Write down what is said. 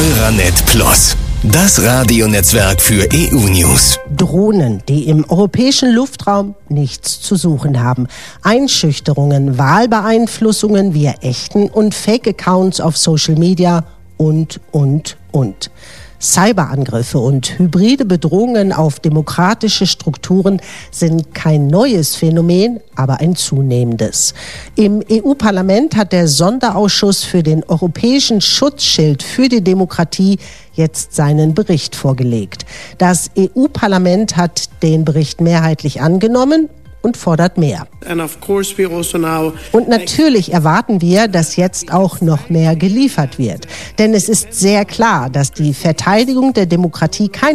Euranet Plus, das Radionetzwerk für EU-News. Drohnen, die im europäischen Luftraum nichts zu suchen haben. Einschüchterungen, Wahlbeeinflussungen via echten und Fake-Accounts auf Social Media und. Cyberangriffe und hybride Bedrohungen auf demokratische Strukturen sind kein neues Phänomen, aber ein zunehmendes. Im EU-Parlament hat der Sonderausschuss für den Europäischen Schutzschild für die Demokratie jetzt seinen Bericht vorgelegt. Das EU-Parlament hat den Bericht mehrheitlich angenommen und fordert mehr. Und natürlich erwarten wir, dass jetzt auch noch mehr geliefert wird. Denn es ist sehr klar, dass die Verteidigung der Demokratie kein